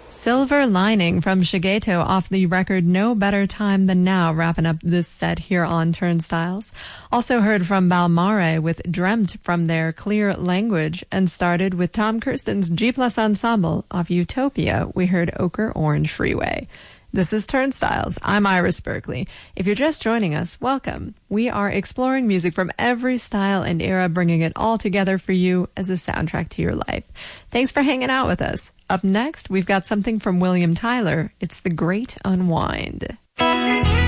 Silver Lining from Shigeto off the record No Better Time Than Now, wrapping up this set here on Turnstiles. Also heard from Balmare with Dreamt from their Clear Language, and started with Tom Kirsten's G Plus Ensemble off Utopia. We heard Ochre Orange Freeway. This is Turnstiles. I'm Iris Berkeley. If you're just joining us, welcome. We are exploring music from every style and era, bringing it all together for you as a soundtrack to your life. Thanks for hanging out with us. Up next, we've got something from William Tyler. It's The Great Unwind.